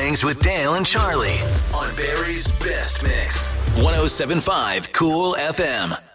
Mornings with Dale and Charlie on Barry's Best Mix. 107.5 Cool FM.